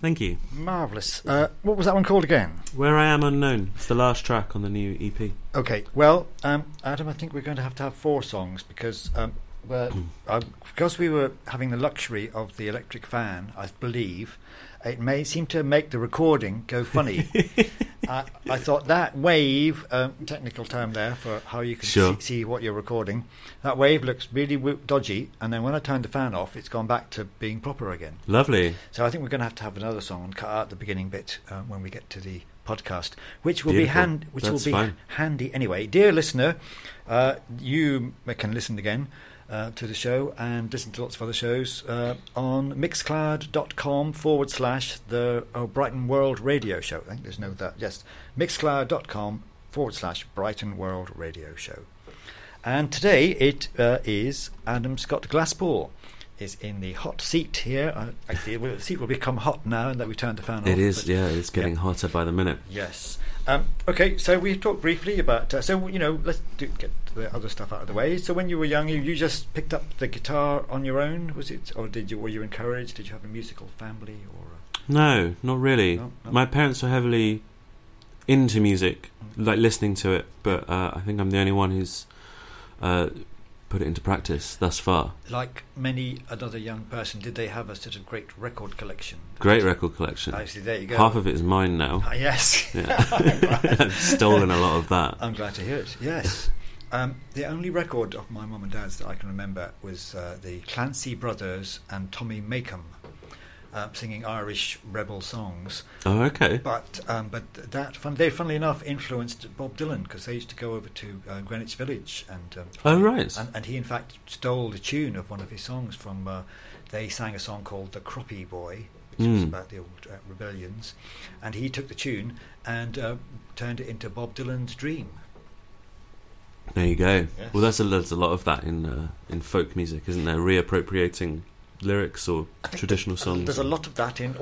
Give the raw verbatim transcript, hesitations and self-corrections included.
Thank you. Marvellous. Uh, what was that one called again? Where I Am Unknown. It's the last track on the new E P. Okay, well, um, Adam, I think we're going to have to have four songs because um, well, uh, because we were having the luxury of the electric fan, I believe, it may seem to make the recording go funny. uh, I thought that wave, um, technical term there for how you can Sure. see, see what you're recording, that wave looks really w- dodgy, and then when I turned the fan off, it's gone back to being proper again. Lovely. So I think we're going to have to have another song and cut out the beginning bit uh, when we get to the podcast, which will Beautiful. be hand, which That's will be fine. handy anyway. Dear listener, uh, you can listen again uh, to the show and listen to lots of other shows uh, on mixcloud.com forward slash the oh, Brighton World Radio Show. I think there's no that. Yes, mixcloud.com forward slash Brighton World Radio Show. And today it uh, is Adam Scott Glasspool is in the hot seat here. Uh, actually, the seat will become hot now and that we turned the fan off. It is, but- yeah, it's getting yeah. hotter by the minute. Yes. Um, okay, so we talked briefly about... Uh, so, you know, let's do, get the other stuff out of the way. So when you were young, you, you just picked up the guitar on your own, was it? Or did you? Were you encouraged? Did you have a musical family? Or uh, No, not really. No, no. My parents were heavily into music, like listening to it, but uh, I think I'm the only one who's uh, put it into practice thus far. like many another young person, did they have a sort of great record collection? Great record collection. Actually, there you go. Half of it is mine now. Ah, yes. Yeah. I've stolen a lot of that. I'm glad to hear it. Yes. Um, the only record of my mum and dad's that I can remember was uh, the Clancy Brothers and Tommy Makem uh, singing Irish rebel songs. Oh, okay. But um, but that fun, they, funnily enough, influenced Bob Dylan because they used to go over to uh, Greenwich Village and um, Oh, right. and, and he in fact stole the tune of one of his songs from. Uh, they sang a song called "The Croppy Boy," which was Mm. about the old uh, rebellions, and he took the tune and uh, turned it into Bob Dylan's Dream. There you go. Yes. Well, there's a, there's a lot of that in uh, in folk music, isn't there? Reappropriating lyrics or I think traditional that- songs. There's a lot of that in